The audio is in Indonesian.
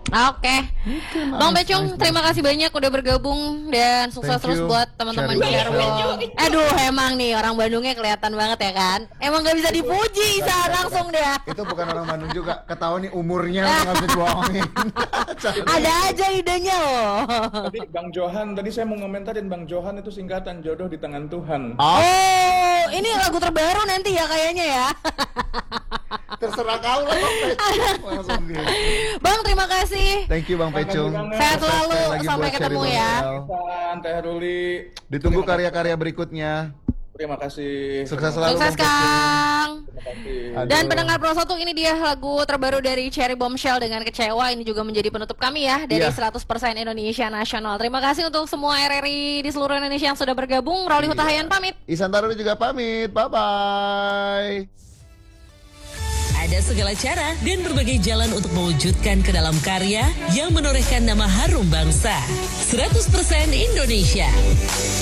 Oke, Bang Becong, terima kasih banyak udah bergabung dan sukses terus buat teman-teman Cirebon. Aduh, emang nih orang Bandungnya kelihatan banget ya kan? Emang gak bisa dipuji, Isa, langsung deh. Itu bukan orang Bandung juga, ketahuan nih umurnya nggak bisa dibohongin. Ada aja idenya loh. Tadi Bang Johan, tadi saya mau ngomentarin Bang Johan itu singkatan jodoh di tangan Tuhan. Oh, ini lagu terbaru nanti ya kayaknya ya. Terserah kau lah Bang Pecung. Bang, terima kasih. Thank you Bang Pecung. Sehat selalu, lagi sampai buat ketemu Cherry ya. Bombshell. Teh Ruli. Ditunggu karya-karya berikutnya. Terima kasih. Sukses selalu Sukses Bang Pecung. Kang. Terima kasih. Dan pendengar Pro 1, ini dia lagu terbaru dari Cherry Bombshell dengan Kecewa. Ini juga menjadi penutup kami ya dari 100% Indonesia Nasional. Terima kasih untuk semua RRI di seluruh Indonesia yang sudah bergabung. Roli Hutahayan pamit. Isan Taruli juga pamit. Bye-bye. Ada segala cara dan berbagai jalan untuk mewujudkan ke dalam karya yang menorehkan nama harum bangsa. 100% Indonesia.